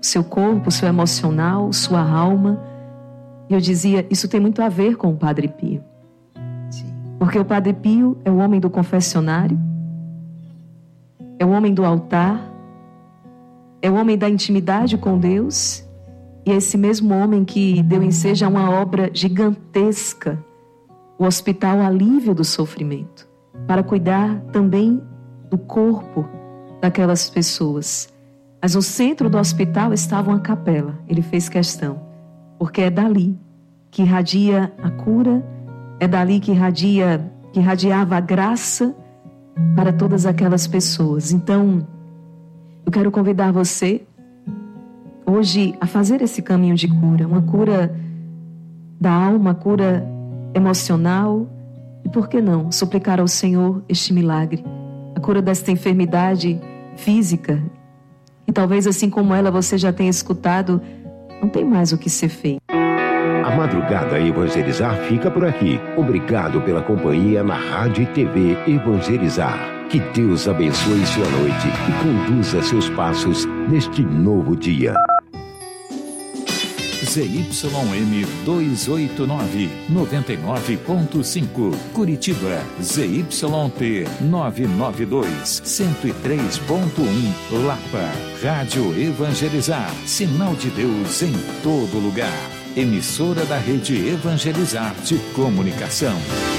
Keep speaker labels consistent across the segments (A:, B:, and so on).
A: seu corpo, o seu emocional, sua alma. E eu dizia, isso tem muito a ver com o Padre Pio. Sim. Porque o Padre Pio é o homem do confessionário, é o homem do altar, é o homem da intimidade com Deus, e é esse mesmo homem que deu ensejo a uma obra gigantesca, o Hospital Alívio do Sofrimento, para cuidar também do corpo daquelas pessoas. Mas no centro do hospital estava uma capela. Ele fez questão, porque é dali que irradia a cura, é dali que irradiava a graça para todas aquelas pessoas. Então, eu quero convidar você hoje a fazer esse caminho de cura, uma cura da alma, uma cura emocional, e por que não suplicar ao Senhor este milagre, a cura desta enfermidade física, e talvez assim como ela você já tenha escutado, não tem mais o que ser feito.
B: A Madrugada Evangelizar fica por aqui. Obrigado pela companhia na Rádio e TV Evangelizar. Que Deus abençoe sua noite e conduza seus passos neste novo dia.
C: ZYM 289, 99.5, Curitiba. ZYT 992, 103.1, Lapa. Rádio Evangelizar, sinal de Deus em todo lugar. Emissora da Rede Evangelizar de Comunicação.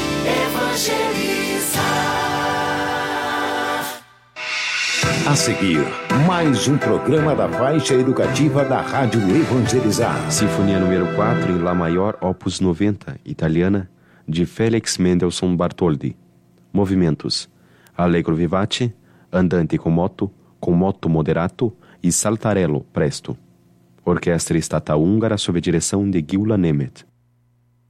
B: A seguir, mais um programa da faixa educativa da Rádio Evangelizar.
D: Sinfonia número 4 em Lá maior, opus 90, italiana, de Felix Mendelssohn Bartholdy. Movimentos: Allegro vivace, andante com moto moderato e saltarello presto. Orquestra Estatal Húngara sob direção de Gyula Nemeth.